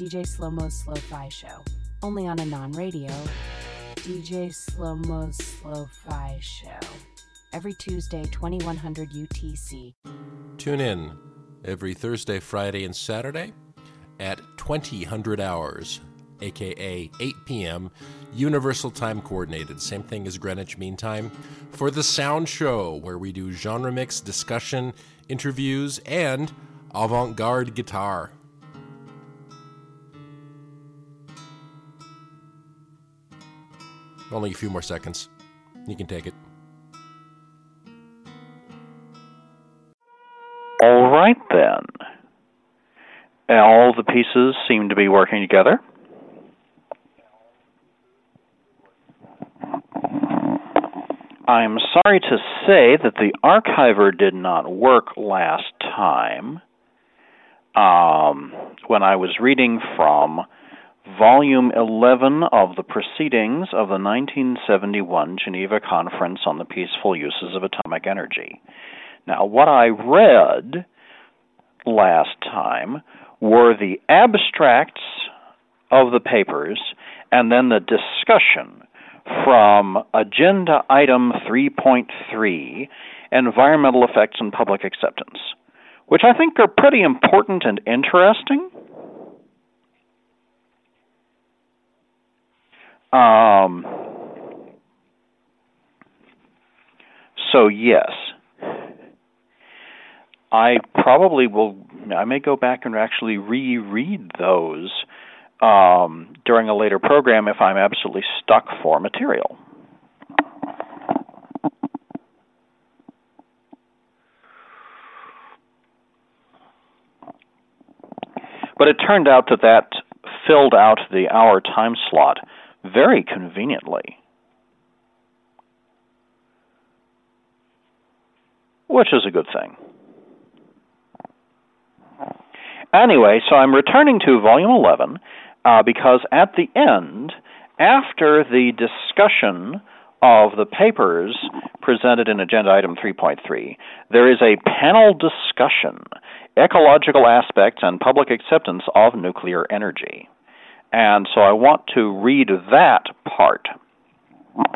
DJ Slow-Mo's Slow-Fi Show, only on a non-radio DJ Slow-Mo's Slow-Fi Show, every Tuesday, 2100 UTC. Tune in every Thursday, Friday, and Saturday at 2000 hours, aka 8 p.m., Universal Time Coordinated, same thing as Greenwich Mean Time, for The Sound Show, where we do genre mix, discussion, interviews, and avant-garde guitar. Only a few more seconds. You can take it. All right, then. All the pieces seem to be working together. I'm sorry to say that the archiver did not work last time when I was reading from Volume 11 of the Proceedings of the 1971 Geneva Conference on the Peaceful Uses of Atomic Energy. Now, what I read last time were the abstracts of the papers and then the discussion from Agenda Item 3.3, Environmental Effects and Public Acceptance, which I think are pretty important and interesting. So yes, I may go back and actually reread those during a later program if I'm absolutely stuck for material. But it turned out that filled out the hour time slot very conveniently, which is a good thing. Anyway, so I'm returning to Volume 11 because at the end, after the discussion of the papers presented in Agenda Item 3.3, there is a panel discussion, Ecological Aspects and Public Acceptance of Nuclear Energy. And so I want to read that part